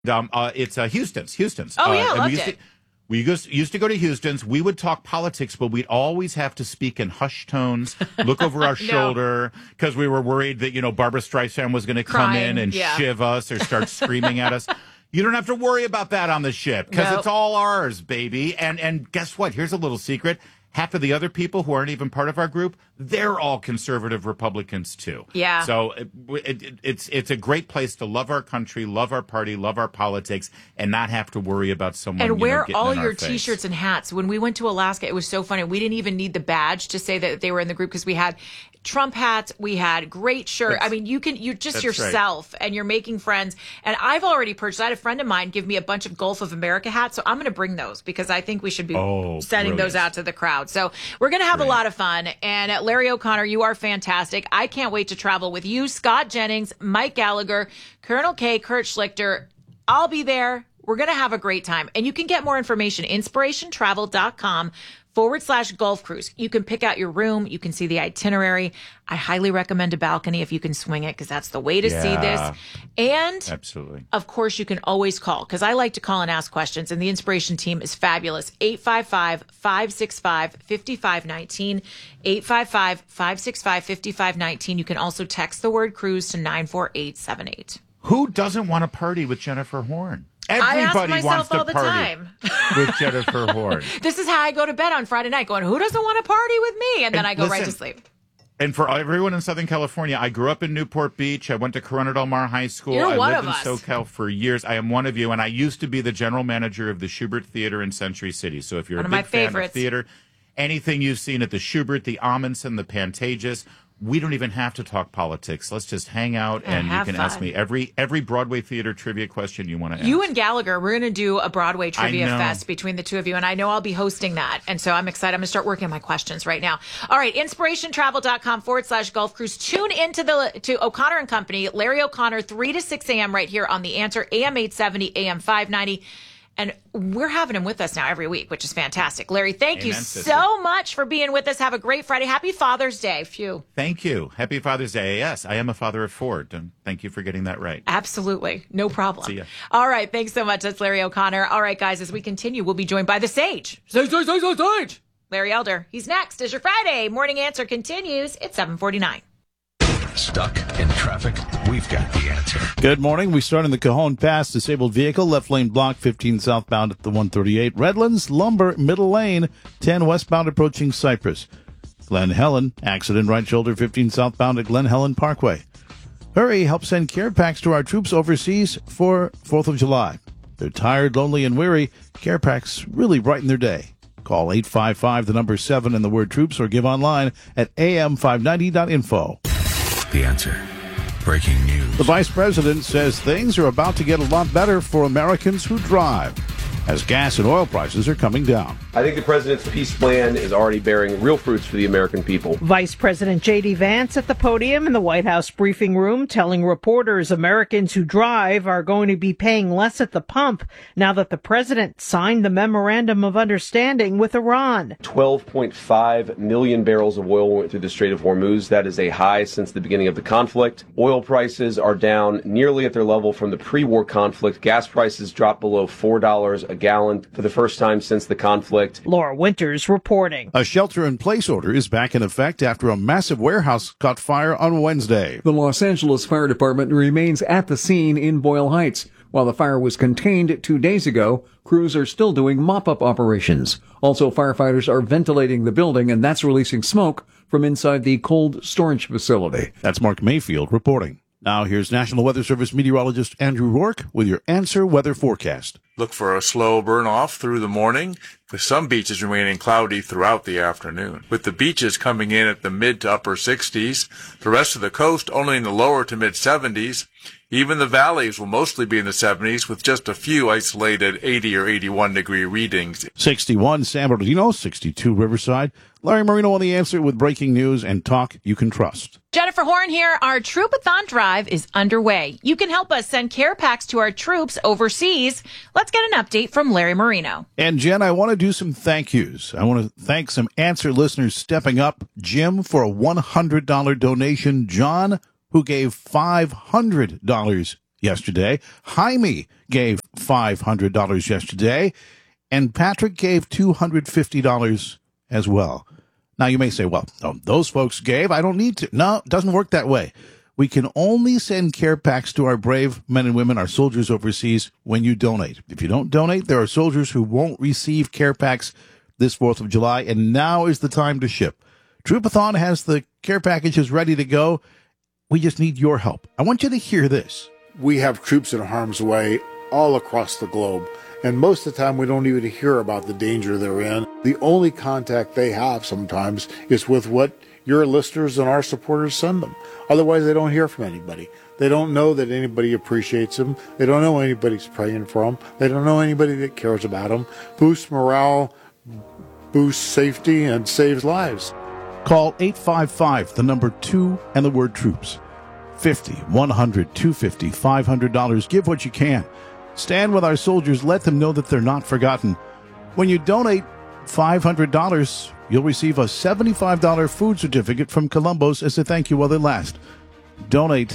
It's Houston's. Houston's. Oh, yeah, loved we used it. used to go to Houston's. We would talk politics, but we'd always have to speak in hushed tones, look over our shoulder, because we were worried that, Barbara Streisand was going to come in and shiv us or start screaming at us. You don't have to worry about that on the ship, because it's all ours, baby. And guess what? Here's a little secret. Half of the other people who aren't even part of our group, they're all conservative Republicans, too. Yeah. So it's a great place to love our country, love our party, love our politics, and not have to worry about someone, and wear getting all in your our face. T-shirts and hats. When we went to Alaska, it was so funny. We didn't even need the badge to say that they were in the group, because we had Trump hats, we had great shirts. I mean, you're just yourself, and you're making friends. And I've already purchased. I had a friend of mine give me a bunch of Gulf of America hats, so I'm going to bring those, because I think we should be sending those out to the crowd. So we're going to have a lot of fun. And Larry O'Connor, you are fantastic. I can't wait to travel with you, Scott Jennings, Mike Gallagher, Colonel K, Kurt Schlichter. I'll be there. We're going to have a great time. And you can get more information, inspirationtravel.com/Gulf Cruise. You can pick out your room. You can see the itinerary. I highly recommend a balcony if you can swing it, because that's the way to see this. And absolutely, of course, you can always call, because I like to call and ask questions, and the Inspiration team is fabulous. 855-565-5519, 855-565-5519. You can also text the word cruise to 94878. Who doesn't want to party with Jennifer Horn? I ask Everybody wants myself all to the party time. with Jennifer Horn. This is how I go to bed on Friday night, going, who doesn't want to party with me? And then I go right to sleep. And for everyone in Southern California, I grew up in Newport Beach. I went to Corona Del Mar High School. You're one I of lived us. in SoCal for years. I am one of you, and I used to be the general manager of the Shubert Theater in Century City. So if you're One a of my big fan favorites. of theater, anything you've seen at the Shubert, the Amundsen, the Pantages, we don't even have to talk politics. Let's just hang out, and you can ask me every Broadway theater trivia question you want to ask. You and Gallagher, we're going to do a Broadway trivia fest between the two of you, and I know I'll be hosting that. And so I'm excited. I'm going to start working on my questions right now. All right, inspirationtravel.com/Gulf Cruise. Tune into to O'Connor and Company, Larry O'Connor, 3 to 6 a.m. right here on The Answer, AM 870, AM 590. And we're having him with us now every week, which is fantastic. Larry, thank you so much for being with us. Have a great Friday. Happy Father's Day. Phew. Thank you. Happy Father's Day. Yes, I am a father of 4. And thank you for getting that right. Absolutely. No problem. See ya. All right. Thanks so much. That's Larry O'Connor. All right, guys, as we continue, we'll be joined by the Sage. Sage. Larry Elder. He's next as your Friday Morning Answer continues. It's 7:49. Stuck in traffic? We've got the answer. Good morning. We start in the Cajon Pass. Disabled vehicle, left lane block, 15 southbound at the 138. Redlands, Lumber, middle lane, 10 westbound approaching Cypress. Glen Helen, accident right shoulder, 15 southbound at Glen Helen Parkway. Hurry, help send care packs to our troops overseas for 4th of July. They're tired, lonely, and weary. Care packs really brighten their day. Call 855, the number 7 and the word troops, or give online at am590.info. The answer. Breaking news. The vice president says things are about to get a lot better for Americans who drive, as gas and oil prices are coming down. I think the president's peace plan is already bearing real fruits for the American people. Vice President J.D. Vance at the podium in the White House briefing room telling reporters Americans who drive are going to be paying less at the pump now that the president signed the Memorandum of Understanding with Iran. 12.5 million barrels of oil went through the Strait of Hormuz. That is a high since the beginning of the conflict. Oil prices are down nearly at their level from the pre-war conflict. Gas prices dropped below $4 a gallon for the first time since the conflict. Laura Winters reporting. A shelter-in-place order is back in effect after a massive warehouse caught fire on Wednesday. The Los Angeles Fire Department remains at the scene in Boyle Heights. While the fire was contained 2 days ago, crews are still doing mop-up operations. Also, firefighters are ventilating the building, and that's releasing smoke from inside the cold storage facility. That's Mark Mayfield reporting. Now here's National Weather Service meteorologist Andrew Rourke with your Answer Weather Forecast. Look for a slow burn-off through the morning, with some beaches remaining cloudy throughout the afternoon. With the beaches coming in at the mid to upper 60s, the rest of the coast only in the lower to mid 70s. Even the valleys will mostly be in the 70s, with just a few isolated 80 or 81 degree readings. 61 San Bernardino, 62 Riverside. Larry Marino on The Answer with breaking news and talk you can trust. Jennifer Horn here. Our Troopathon drive is underway. You can help us send care packs to our troops overseas. Let's get an update from Larry Marino. And Jen, I want to do some thank yous. I want to thank some Answer listeners stepping up. Jim for a $100 donation. John, who gave $500 yesterday. Jaime gave $500 yesterday. And Patrick gave $250 as well. Now, you may say, well, those folks gave. I don't need to. No, it doesn't work that way. We can only send care packs to our brave men and women, our soldiers overseas, when you donate. If you don't donate, there are soldiers who won't receive care packs this 4th of July, and now is the time to ship. Troopathon has the care packages ready to go. We just need your help. I want you to hear this. We have troops in harm's way all across the globe, and most of the time we don't even hear about the danger they're in. The only contact they have sometimes is with what your listeners and our supporters send them. Otherwise, they don't hear from anybody. They don't know that anybody appreciates them. They don't know anybody's praying for them. They don't know anybody that cares about them. Boosts morale, boosts safety, and saves lives. Call 855, the number 2 and the word troops. $50, $100, $250, $500. Give what you can. Stand with our soldiers. Let them know that they're not forgotten. When you donate $500, you'll receive a $75 food certificate from Columbo's as a thank you while they last. Donate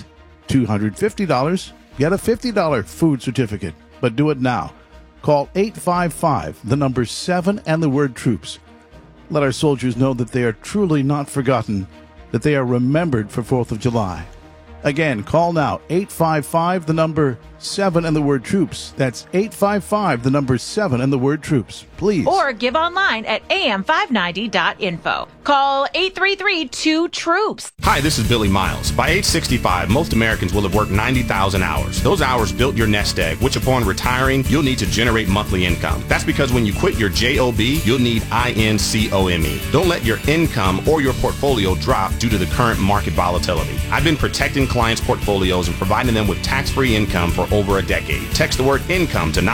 $250, get a $50 food certificate, but do it now. Call 855, the number 7 and the word troops. Let our soldiers know that they are truly not forgotten, that they are remembered for 4th of July. Again, call now, 855, the number 7 and the word troops. That's 855, the number 7 and the word troops. Please. Or give online at am590.info. Call 833-2-TROOPS. Hi, this is Billy Miles. By age 65, most Americans will have worked 90,000 hours. Those hours built your nest egg, which upon retiring, you'll need to generate monthly income. That's because when you quit your JOB, you'll need INCOME. Don't let your income or your portfolio drop due to the current market volatility. I've been protecting clients' portfolios and providing them with tax-free income for over a decade. Text the word income to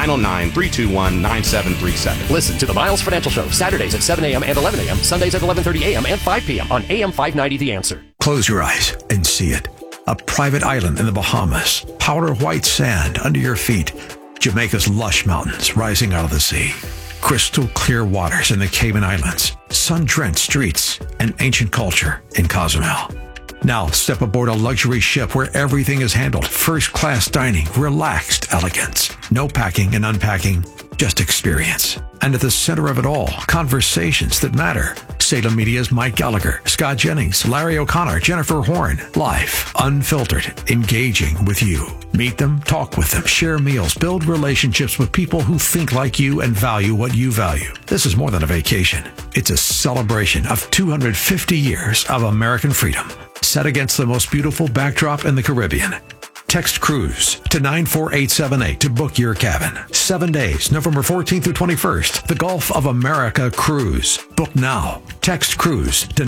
909-321-9737. Listen to the Miles Financial Show, Saturdays at 7 a.m. and 11 a.m., Sundays at 11:30 a.m. and 5 p.m. on AM 590 The Answer. Close your eyes and see it. A private island in the Bahamas, powder white sand under your feet, Jamaica's lush mountains rising out of the sea, crystal clear waters in the Cayman Islands, sun-drenched streets, and ancient culture in Cozumel. Now step aboard a luxury ship where everything is handled. First-class dining, relaxed elegance. No packing and unpacking, just experience. And at the center of it all, conversations that matter. Salem Media's Mike Gallagher, Scott Jennings, Larry O'Connor, Jennifer Horn. Life, unfiltered, engaging with you. Meet them, talk with them, share meals, build relationships with people who think like you and value what you value. This is more than a vacation. It's a celebration of 250 years of American freedom, set against the most beautiful backdrop in the Caribbean. Text cruise to 94878 to book your cabin. 7 days, November 14th through 21st. The Gulf of America Cruise. Book now. Text cruise to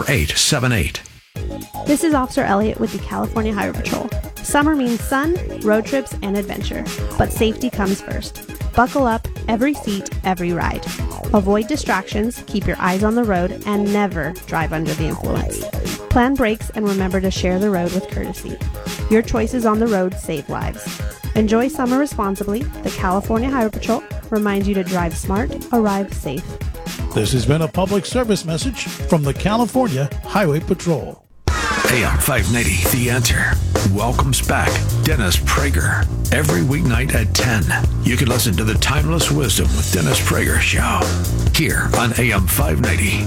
94878. This is Officer Elliott with the California Highway Patrol. Summer means sun, road trips, and adventure. But safety comes first. Buckle up, every seat, every ride. Avoid distractions, keep your eyes on the road, and never drive under the influence. Plan brakes and remember to share the road with courtesy. Your choices on the road save lives. Enjoy summer responsibly. The California Highway Patrol reminds you to drive smart, arrive safe. This has been a public service message from the California Highway Patrol. AM 590, The Answer, welcomes back Dennis Prager. Every weeknight at 10, you can listen to the Timeless Wisdom with Dennis Prager show here on AM 590,